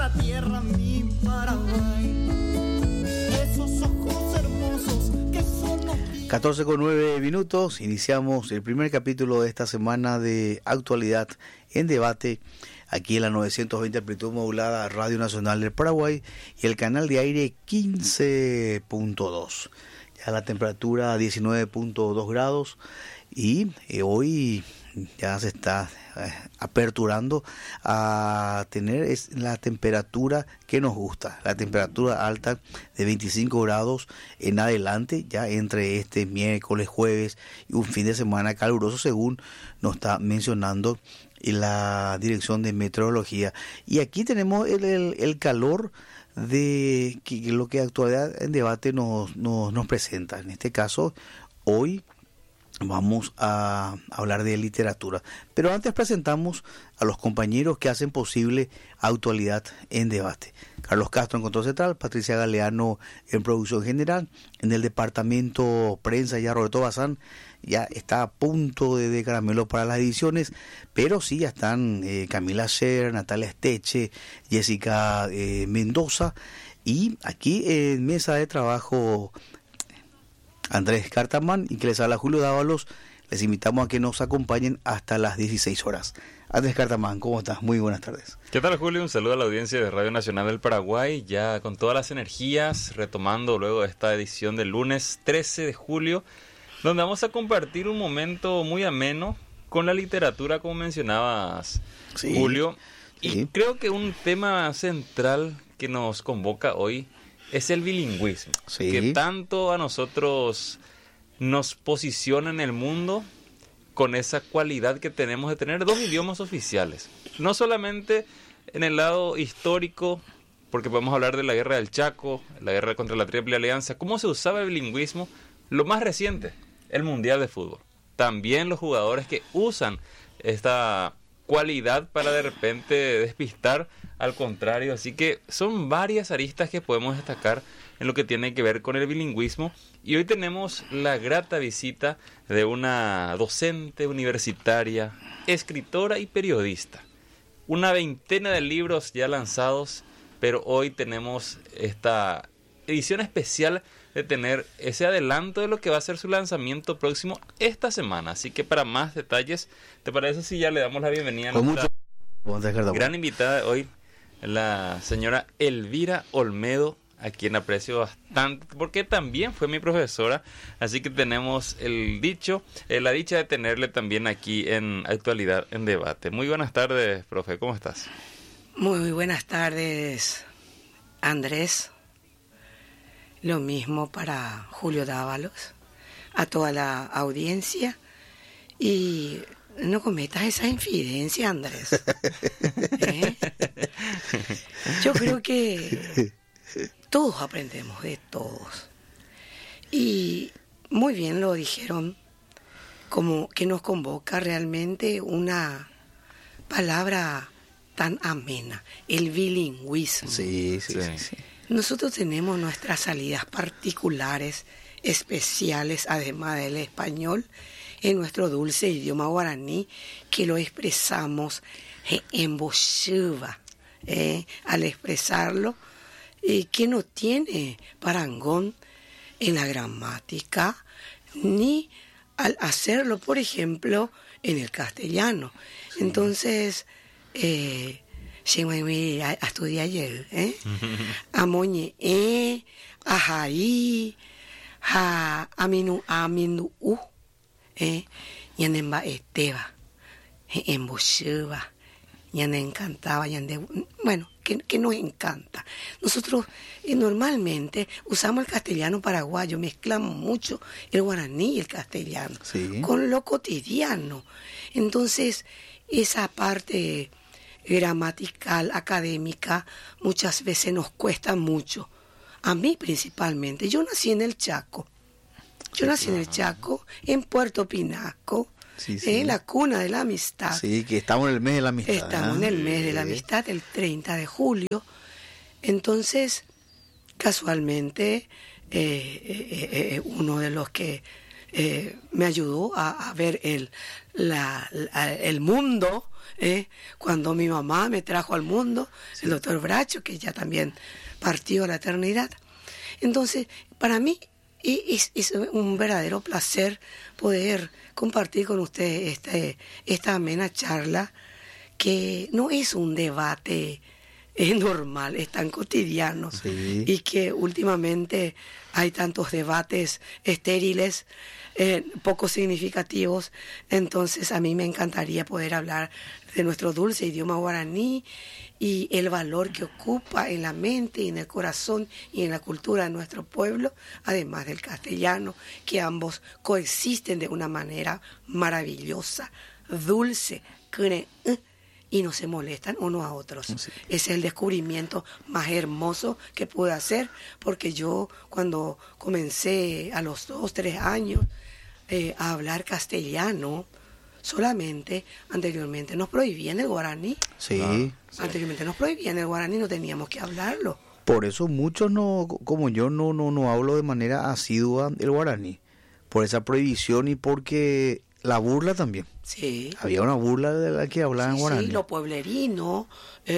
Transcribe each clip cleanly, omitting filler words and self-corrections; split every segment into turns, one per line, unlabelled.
la tierra, mi Paraguay. Esos ojos hermosos que son los
14:09, iniciamos el primer capítulo de esta semana de Actualidad en Debate, aquí en la 920 amplitud modulada Radio Nacional del Paraguay y el canal de aire 15.2. Ya la temperatura 19.2 grados y hoy ya se está aperturando a tener la temperatura que nos gusta, la temperatura alta de 25 grados en adelante, ya entre este miércoles, jueves y un fin de semana caluroso, según nos está mencionando la Dirección de Meteorología. Y aquí tenemos el calor de lo que Actualidad en Debate nos presenta. En este caso, hoy vamos a hablar de literatura, pero antes presentamos a los compañeros que hacen posible Actualidad en Debate. Carlos Castro en control central, Patricia Galeano en producción general, en el departamento prensa ya Roberto Bazán ya está a punto de caramelo para las ediciones, pero sí ya están Camila Scher, Natalia Esteche, Jessica Mendoza, y aquí en mesa de trabajo Andrés Cartamán, y que les habla Julio Dávalos. Les invitamos a que nos acompañen hasta las 16 horas. Andrés Cartamán, ¿cómo estás? Muy buenas tardes.
¿Qué tal, Julio? Un saludo a la audiencia de Radio Nacional del Paraguay, ya con todas las energías, retomando luego esta edición del lunes 13 de julio, donde vamos a compartir un momento muy ameno con la literatura, como mencionabas, sí, Julio. Y sí, creo que un tema central que nos convoca hoy es el bilingüismo, sí, que tanto a nosotros nos posiciona en el mundo con esa cualidad que tenemos de tener dos idiomas oficiales. No solamente en el lado histórico, porque podemos hablar de la guerra del Chaco, la guerra contra la Triple Alianza, cómo se usaba el bilingüismo, lo más reciente, el Mundial de Fútbol. También los jugadores que usan esta cualidad para de repente despistar al contrario, así que son varias aristas que podemos destacar en lo que tiene que ver con el bilingüismo, y hoy tenemos la grata visita de una docente universitaria, escritora y periodista, una veintena de libros ya lanzados, pero hoy tenemos esta edición especial de tener ese adelanto de lo que va a ser su lanzamiento próximo esta semana. Así que para más detalles, ¿te parece si ya le damos la bienvenida a nuestra gran invitada hoy, la señora Elvira Olmedo, a quien aprecio bastante porque también fue mi profesora? Así que tenemos la dicha de tenerle también aquí en Actualidad en Debate. Muy buenas tardes, profe, ¿cómo estás?
Muy buenas tardes, Andrés. Lo mismo para Julio Dávalos, a toda la audiencia, y no cometas esa infidencia, Andrés. Yo creo que todos aprendemos de todos, y muy bien lo dijeron, como que nos convoca realmente una palabra tan amena, el bilingüismo.
Sí.
Nosotros tenemos nuestras salidas particulares, especiales, además del español, en nuestro dulce idioma guaraní, que lo expresamos en Boshuva, al expresarlo, que no tiene parangón en la gramática, ni al hacerlo, por ejemplo, en el castellano. Sí. Entonces, estudié ayer, amoñe, ajaí, aminu, yanemba esteba, emboshuba, yane encantaba, bueno, que nos encanta. Nosotros normalmente usamos el castellano paraguayo, mezclamos mucho el guaraní y el castellano, sí, con lo cotidiano. Entonces, esa parte gramatical, académica, muchas veces nos cuesta mucho. A mí principalmente. Yo nací en el Chaco. En Puerto Pinasco, sí. La cuna de la amistad.
Sí, que estamos en el mes de la amistad.
Estamos en el mes de la amistad, el 30 de julio. Entonces, casualmente, uno de los que me ayudó a ver el mundo cuando mi mamá me trajo al mundo, el doctor Bracho, que ya también partió a la eternidad. Entonces, para mí es un verdadero placer poder compartir con ustedes esta amena charla, que no es un debate normal, es tan cotidiano,
Sí.
y que últimamente hay tantos debates estériles, poco significativos. Entonces a mí me encantaría poder hablar de nuestro dulce idioma guaraní y el valor que ocupa en la mente y en el corazón y en la cultura de nuestro pueblo, además del castellano, que ambos coexisten de una manera maravillosa, dulce, y no se molestan unos a otros.
Sí.
Ese es el descubrimiento más hermoso que pude hacer, porque yo cuando comencé a los 2, 3 años a hablar castellano, solamente anteriormente nos prohibían el guaraní.
Sí.
Sí.
Anteriormente nos prohibían el guaraní, no teníamos que hablarlo.
Por eso muchos no, como yo, no hablo de manera asidua el guaraní. Por esa prohibición y porque la burla también.
Sí.
Había una burla de la que hablaban
Sí,
guaraní.
sí, lo pueblerino,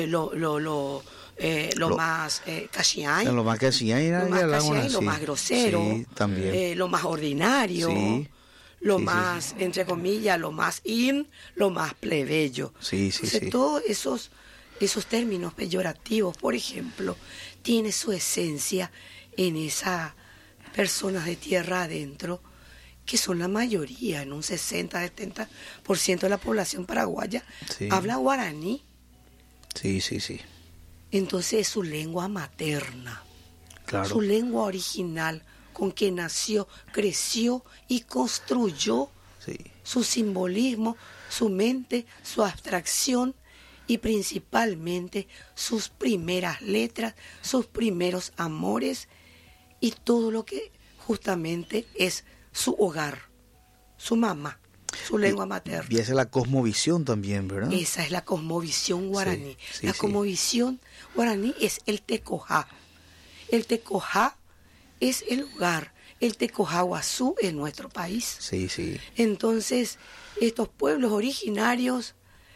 lo más cachián,
Lo más que hacían era
lo
que
más
hablaban
cachián,
así.
lo más grosero,
Sí, también.
lo más ordinario,
Sí.
lo
Sí, sí,
más, entre comillas, lo más lo más plebeyo.
Sí, sí,
Entonces,
sí.
todos esos términos peyorativos, por ejemplo, tiene su esencia en esas personas de tierra adentro, que son la mayoría, en un 60-70% de la población paraguaya,
Sí.
habla guaraní.
Sí, sí, sí.
Entonces es su lengua materna,
Claro.
su lengua original, con que nació, creció y construyó
Sí.
su simbolismo, su mente, su abstracción y principalmente sus primeras letras, sus primeros amores y todo lo que justamente es su hogar, su mamá, su lengua materna.
Y esa es la cosmovisión también, ¿verdad?
Esa es la cosmovisión guaraní.
Sí, sí,
La
sí.
cosmovisión guaraní es el tecojá. El tecojá es el lugar. El tecojá Guazú es nuestro país.
Sí, sí.
Entonces, estos pueblos originarios,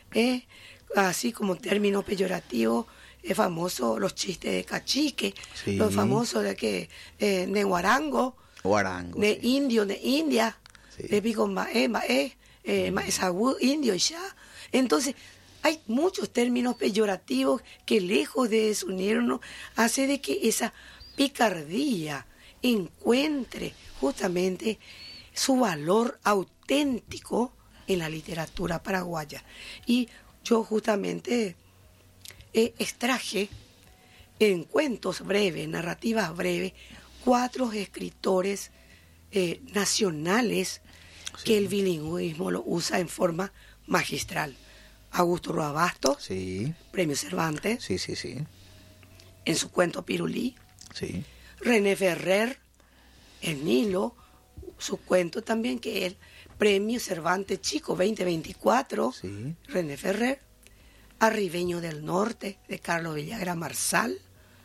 así como término peyorativo, es famoso los chistes de cachique,
Sí.
los famosos de que de guarango,
Guarango.
de
sí.
indio, de India,
Sí.
de pico maesagú, indio ya. Entonces, hay muchos términos peyorativos que lejos de desunirnos, hace de que esa picardía encuentre justamente su valor auténtico en la literatura paraguaya. Y yo justamente extraje en cuentos breves, narrativas breves, 4 escritores nacionales que el bilingüismo lo usa en forma magistral. Augusto Roa Bastos,
Sí,
Premio Cervantes,
sí, sí, sí.
en su cuento Pirulí.
Sí,
René Ferrer, el Nilo, su cuento también, que es el Premio Cervantes Chico 2024,
sí.
René Ferrer. Arribeño del Norte, de Carlos Villagra Marsal.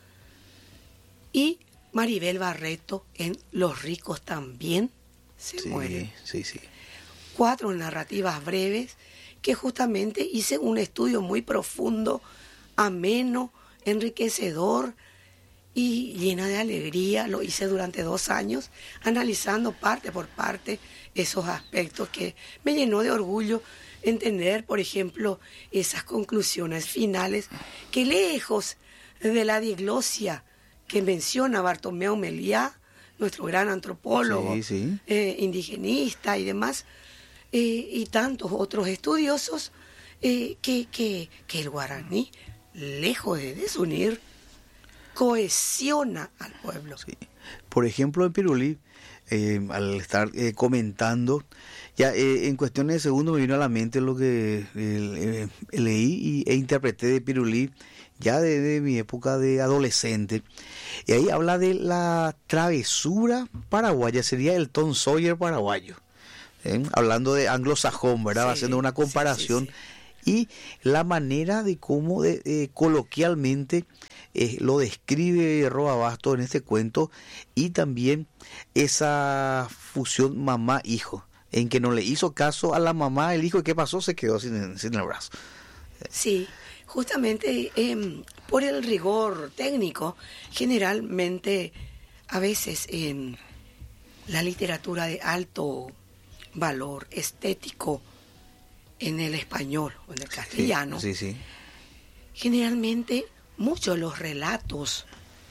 Y Maribel Barreto en Los ricos también se mueren.
Sí, sí.
4 narrativas breves que justamente hice un estudio muy profundo, ameno, enriquecedor y llena de alegría. Lo hice durante 2 años, analizando parte por parte esos aspectos que me llenó de orgullo entender, por ejemplo, esas conclusiones finales que lejos de la diglosia que menciona Bartomeu Meliá, nuestro gran antropólogo,
Sí, sí.
indigenista y demás, y tantos otros estudiosos, que el guaraní, lejos de desunir, cohesiona al pueblo.
Sí. Por ejemplo, en Pirulí, al estar comentando, ya en cuestiones de segundos me vino a la mente lo que leí e interpreté de Pirulí ya desde mi época de adolescente. Y ahí habla de la travesura paraguaya, sería el Tom Sawyer paraguayo. Hablando de anglosajón, ¿verdad?
Sí,
Haciendo una comparación.
sí, sí.
Y la manera de cómo coloquialmente lo describe Roa Bastos en este cuento, y también esa fusión mamá-hijo, en que no le hizo caso a la mamá, el hijo, ¿qué pasó? Se quedó sin el brazo.
Sí, justamente por el rigor técnico, generalmente a veces en la literatura de alto valor estético en el español o en el castellano,
Sí, sí, sí.
generalmente muchos de los relatos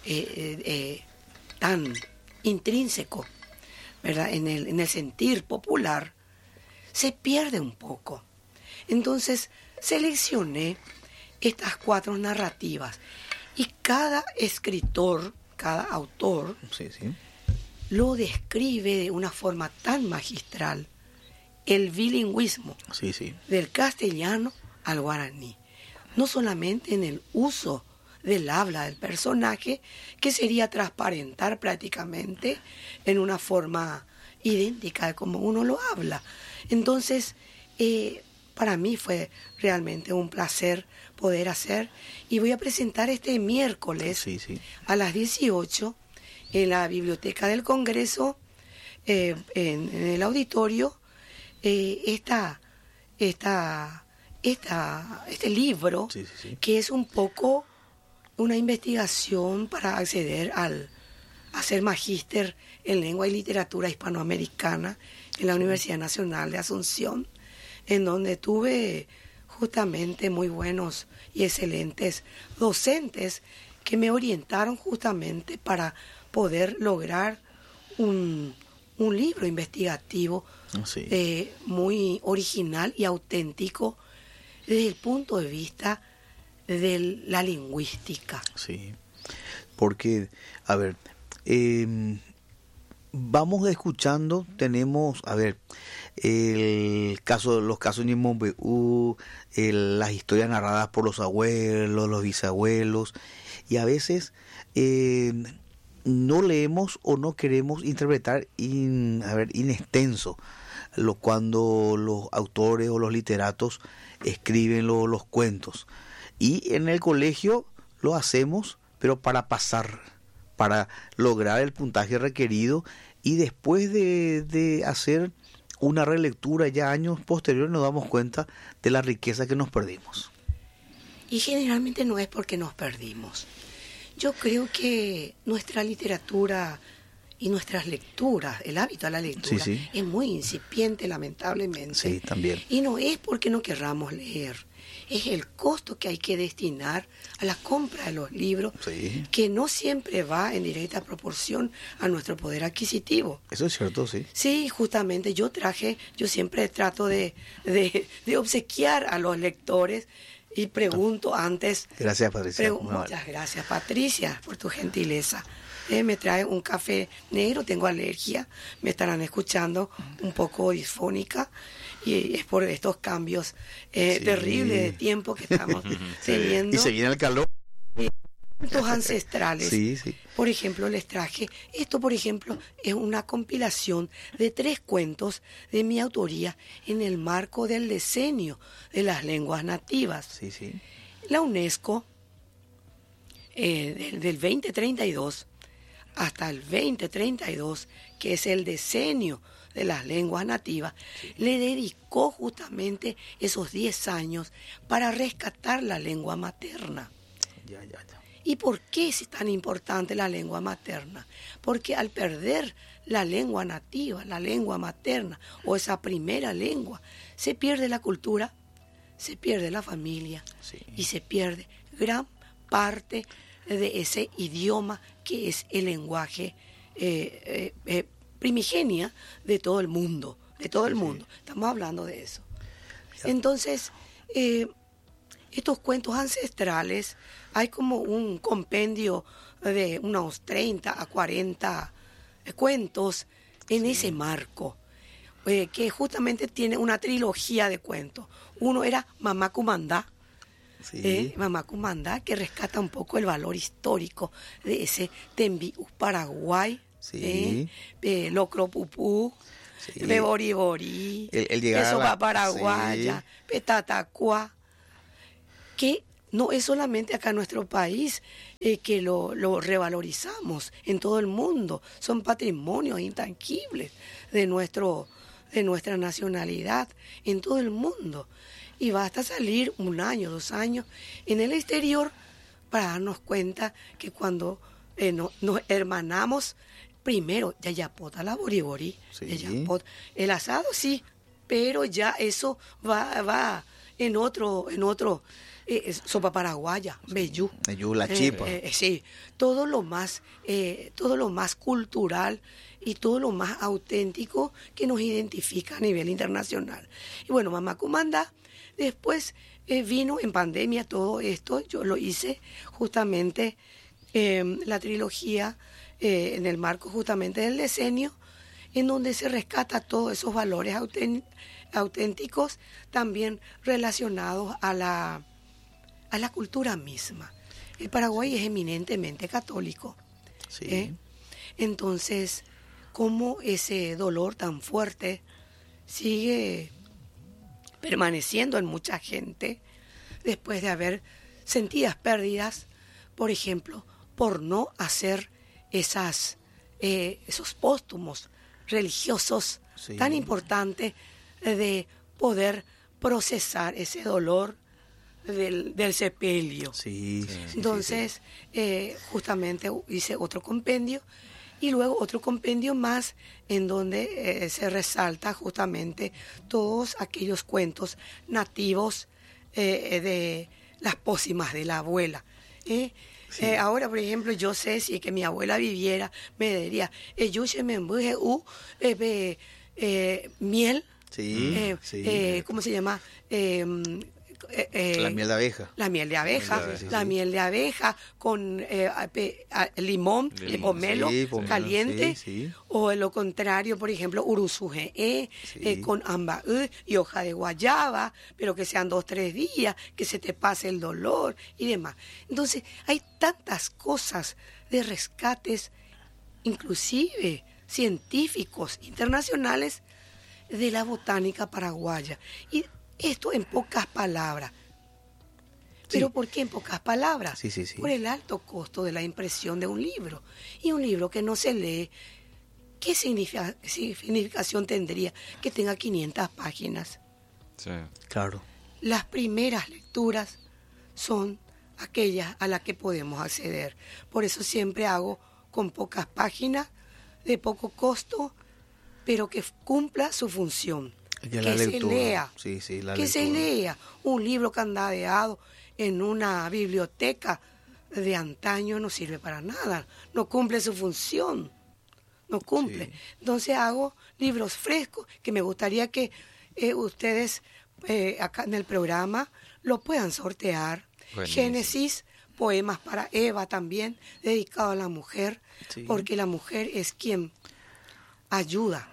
tan intrínsecos, ¿verdad? En el sentir popular, se pierde un poco. Entonces, seleccioné estas 4 narrativas y cada escritor, cada autor,
Sí, sí.
lo describe de una forma tan magistral, el bilingüismo
Sí, sí.
del castellano al guaraní. No solamente en el uso del habla del personaje, que sería transparentar prácticamente en una forma idéntica de como uno lo habla. Entonces, para mí fue realmente un placer poder hacer, y voy a presentar este miércoles
Sí, sí.
a las 18 en la Biblioteca del Congreso, en el auditorio, este libro,
Sí, sí, sí.
que es un poco una investigación para acceder a ser magíster en lengua y literatura hispanoamericana en la Universidad Nacional de Asunción, en donde tuve justamente muy buenos y excelentes docentes que me orientaron justamente para poder lograr un libro investigativo
Sí.
muy original y auténtico desde el punto de vista de la lingüística.
Sí. Porque, a ver, vamos escuchando, tenemos, a ver, los casos de Ñemombeú, las historias narradas por los abuelos, los bisabuelos, y a veces no leemos o no queremos interpretar in extenso cuando los autores o los literatos escriben los cuentos. Y en el colegio lo hacemos, pero para pasar, para lograr el puntaje requerido, y después de hacer una relectura ya años posteriores nos damos cuenta de la riqueza que nos perdimos.
Y generalmente no es porque nos perdimos. Yo creo que nuestra literatura y nuestras lecturas, el hábito a la lectura,
Sí, sí.
es muy incipiente, lamentablemente.
Sí, también.
Y no es porque no querramos leer, es el costo que hay que destinar a la compra de los libros,
Sí.
que no siempre va en directa proporción a nuestro poder adquisitivo.
Eso es cierto, sí.
Sí, justamente yo siempre trato de obsequiar a los lectores y pregunto antes.
Gracias, Patricia. Muy amable.
Muchas gracias, Patricia, por tu gentileza. Me trae un café negro, tengo alergia, me estarán escuchando un poco disfónica, y es por estos cambios
Sí.
terribles de tiempo que estamos teniendo.
Y se viene el calor.
Cuentos ancestrales.
Sí, sí.
Por ejemplo, les traje, esto por ejemplo es una compilación de 3 cuentos de mi autoría en el marco del decenio de las lenguas nativas.
Sí, sí.
La UNESCO, del 2032 hasta el 2032, que es el decenio de las lenguas nativas, le dedicó justamente esos 10 años para rescatar la lengua materna.
Ya.
¿Y por qué es tan importante la lengua materna? Porque al perder la lengua nativa, la lengua materna o esa primera lengua, se pierde la cultura, se pierde la familia,
Sí.
y se pierde gran parte de ese idioma que es el lenguaje primigenia de todo el mundo, Estamos hablando de eso.
Ya.
Entonces, estos cuentos ancestrales, hay como un compendio de unos 30 a 40 cuentos en ese marco, que justamente tiene una trilogía de cuentos. Uno era Mamá Cumandá,
Sí.
Mamá Cumandá, que rescata un poco el valor histórico de ese Tembiú Paraguay,
Sí.
Locro Pupú,
Sí.
Beboriborí,
El llegar a
Sopa
la-
Paraguaya, Petatacuá, que no es solamente acá en nuestro país que lo revalorizamos, en todo el mundo. Son patrimonios intangibles de nuestra nacionalidad en todo el mundo. Y basta salir 1 año, 2 años en el exterior para darnos cuenta que cuando nos hermanamos, primero, yayapota la boribori,
Sí.
yayapot, el asado sí, pero ya eso va en otro sopa paraguaya, vellú.
Vellú, la chipa.
Sí, todo lo más cultural y todo lo más auténtico que nos identifica a nivel internacional. Y bueno, Mamá Cumandá, después vino en pandemia todo esto, yo lo hice justamente la trilogía en el marco justamente del decenio, en donde se rescata todos esos valores auténticos, también relacionados a la cultura misma. El Paraguay es eminentemente católico.
Sí.
Entonces, cómo ese dolor tan fuerte sigue permaneciendo en mucha gente después de haber sentidas pérdidas, por ejemplo, por no hacer esos póstumos religiosos
Sí.
tan importantes de poder procesar ese dolor del sepelio.
Sí.
Entonces, justamente hice otro compendio y luego otro compendio más en donde se resalta justamente todos aquellos cuentos nativos de las pócimas de la abuela. Ahora, por ejemplo, yo sé si es que mi abuela viviera, me diría, miel,
Sí.
¿cómo se llama?
La miel de abeja.
La miel de abeja,
Sí,
la
sí.
miel de abeja con limón,
Limón,
pomelo
sí, pomelo,
caliente,
sí.
o lo contrario, por ejemplo, urusuje,
Sí.
con amba y hoja de guayaba, pero que sean 2-3 días, que se te pase el dolor y demás. Entonces, hay tantas cosas de rescates, inclusive científicos internacionales, de la botánica paraguaya. Y esto en pocas palabras. ¿Pero
Sí.
por qué en pocas palabras?
Sí.
Por el alto costo de la impresión de un libro. Y un libro que no se lee, ¿qué significación tendría que tenga 500 páginas?
Sí.
Claro.
Las primeras lecturas son aquellas a las que podemos acceder. Por eso siempre hago con pocas páginas, de poco costo, pero que cumpla su función.
Que la
se
lectura.
lea,
Sí, la
que se
lectura.
lea. Un libro candadeado en una biblioteca de antaño no sirve para nada, no cumple su función, no cumple.
Sí.
Entonces hago libros frescos que me gustaría que ustedes acá en el programa lo puedan sortear.
Buenísimo.
Génesis, poemas para Eva también, dedicado a la mujer,
Sí.
porque la mujer es quien ayuda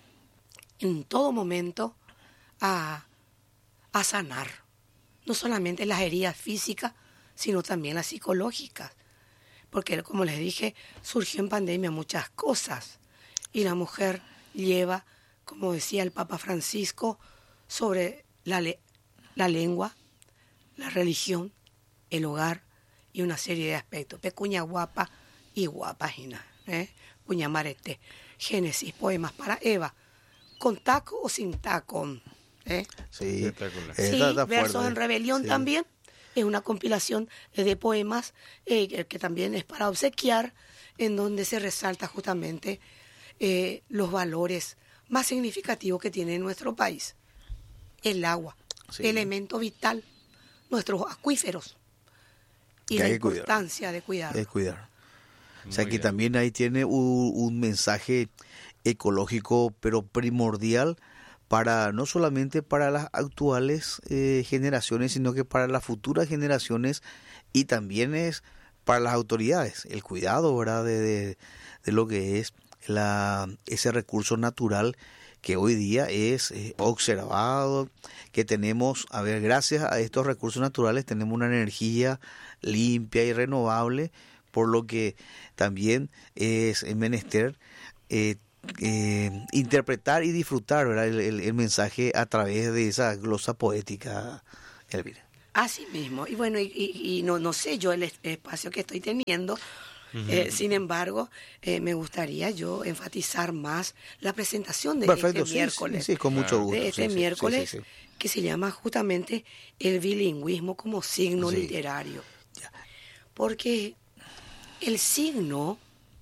en todo momento a sanar, no solamente las heridas físicas, sino también las psicológicas, porque como les dije, surgió en pandemia muchas cosas, y la mujer lleva, como decía el Papa Francisco, sobre la lengua, la religión, el hogar y una serie de aspectos. Pecuña guapa y guapagina, Puña marete. Génesis, poemas para Eva, con taco o sin taco.
Sí.
Espectacular.
Sí,
Está
Versos
fuerte.
en Rebelión
Sí.
también. Es una compilación de poemas que también es para obsequiar, en donde se resalta justamente los valores más significativos que tiene nuestro país. El agua,
Sí.
elemento vital, nuestros acuíferos y
Que
la
hay que cuidar.
importancia de cuidar.
Es cuidar. O sea
Muy
que
bien.
también ahí tiene un mensaje ecológico, pero primordial para no solamente para las actuales generaciones, sino que para las futuras generaciones, y también es para las autoridades, el cuidado, ¿verdad?, de lo que es ese recurso natural que hoy día es observado, que tenemos, a ver, gracias a estos recursos naturales tenemos una energía limpia y renovable, por lo que también es menester interpretar y disfrutar, ¿verdad?, el mensaje a través de esa glosa poética, Elvira.
Así mismo. Y bueno, y no sé yo el espacio que estoy teniendo, Sin embargo, me gustaría yo enfatizar más la presentación de
Perfecto,
este
sí,
miércoles.
sí, con mucho gusto.
De este
sí, sí,
miércoles,
sí, sí,
que se llama justamente el bilingüismo como signo
Sí.
literario.
Ya.
Porque el signo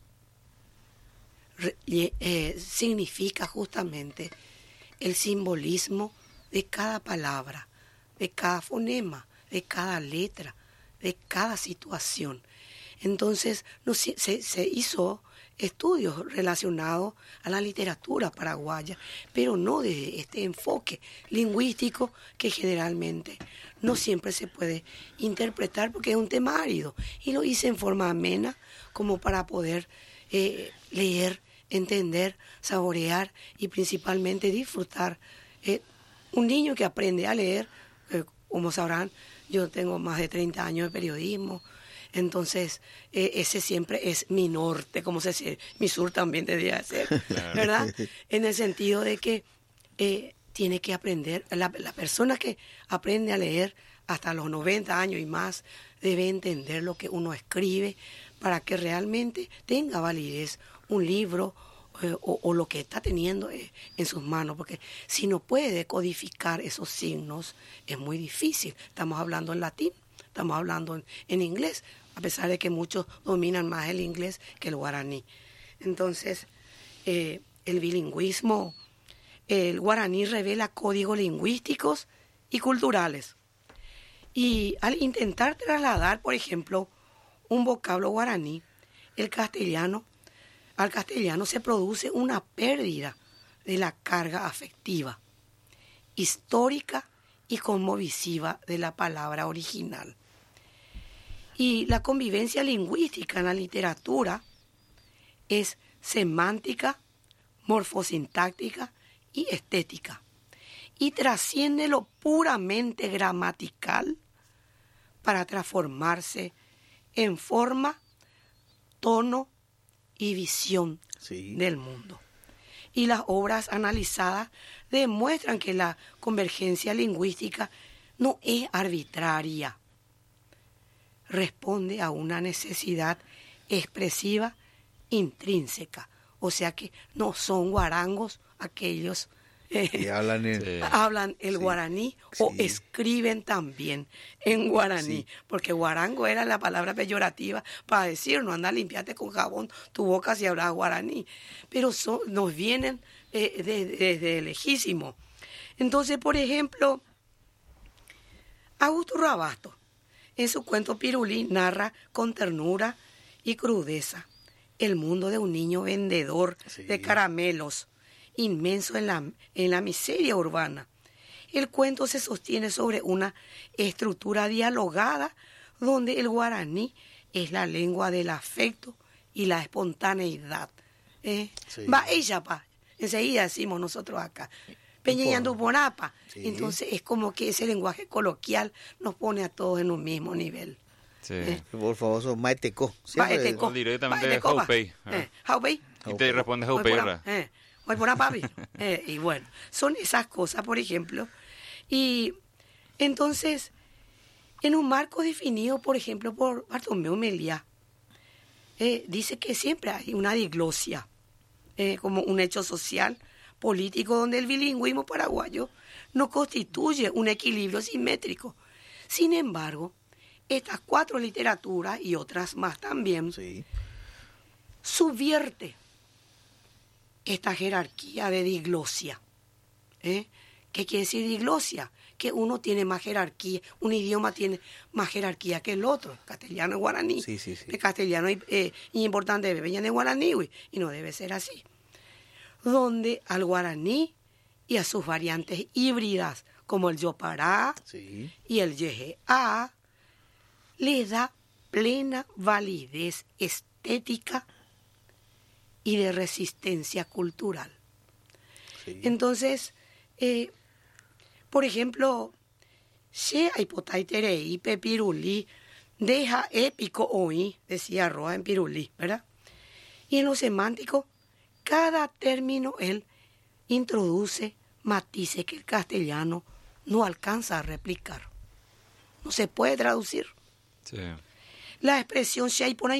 significa justamente el simbolismo de cada palabra, de cada fonema, de cada letra, de cada situación. Entonces se hizo estudios relacionados a la literatura paraguaya, pero no desde este enfoque lingüístico que generalmente no siempre se puede interpretar porque es un tema árido. Y lo hice en forma amena como para poder leer, entender, saborear y principalmente disfrutar. Un niño que aprende a leer, como sabrán, yo tengo más de 30 años de periodismo, entonces ese siempre es mi norte, como se dice, mi sur también tendría que ser, ¿verdad? En el sentido de que tiene que aprender, la persona que aprende a leer hasta los 90 años y más, debe entender lo que uno escribe para que realmente tenga validez un libro o lo que está teniendo en sus manos, porque si no puede codificar esos signos es muy difícil. Estamos hablando en latín, estamos hablando en inglés, a pesar de que muchos dominan más el inglés que el guaraní. Entonces, el bilingüismo, el guaraní revela códigos lingüísticos y culturales. Y al intentar trasladar, por ejemplo, un vocablo guaraní, al castellano se produce una pérdida de la carga afectiva, histórica y conmovisiva de la palabra original. Y la convivencia lingüística en la literatura es semántica, morfosintáctica y estética, y trasciende lo puramente gramatical para transformarse en forma, tono y visión del mundo. Y las obras analizadas demuestran que la convergencia lingüística no es arbitraria, responde a una necesidad expresiva intrínseca, o sea que no son guarangos aquellos
Y hablan
hablan el guaraní o
Sí.
escriben también en guaraní,
Sí.
porque guarango era la palabra peyorativa para decir, no anda a limpiarte con jabón tu boca si hablas guaraní, pero nos vienen desde lejísimo. Entonces, por ejemplo, Augusto Rabasto, en su cuento Pirulí, narra con ternura y crudeza el mundo de un niño vendedor
Sí.
de caramelos, inmenso en la miseria urbana. El cuento se sostiene sobre una estructura dialogada donde el guaraní es la lengua del afecto y la espontaneidad.
Sí.
Va ella, pa. Enseguida decimos nosotros acá. Peñeñandu Bonapa.
Sí.
Entonces es como que ese lenguaje coloquial nos pone a todos en un mismo nivel.
Sí.
Por favor, sos Maiteco.
Maeteco.
Directamente de
Maeteco, pa.
Jaupey, ¿verdad?
Jaupey.
Y te responde
Voy
Jaupey,
por
¿verdad?
voy por papi. Y bueno, son esas cosas, por ejemplo. Y entonces, en un marco definido, por ejemplo, por Bartolomé Meliá, dice que siempre hay una diglosia, como un hecho social, político, donde el bilingüismo paraguayo no constituye un equilibrio simétrico. Sin embargo, estas 4 literaturas y otras más también
Sí.
subvierte esta jerarquía de diglosia. ¿Qué quiere decir diglosia? Que uno tiene más jerarquía, un idioma tiene más jerarquía que el otro, castellano y guaraní.
Sí, sí, sí.
El castellano es importante, vengan de guaraní, y no debe ser así. Donde al guaraní y a sus variantes híbridas, como el yopará
Sí.
y el yejeá, le da plena validez estética y de resistencia cultural.
Sí.
Entonces, por ejemplo, se aipotai terei pepirulí, deja épico oí, decía Roa en Pirulí, ¿verdad? Y en lo semántico, cada término él introduce matices que el castellano no alcanza a replicar. No se puede traducir.
Sí.
La expresión se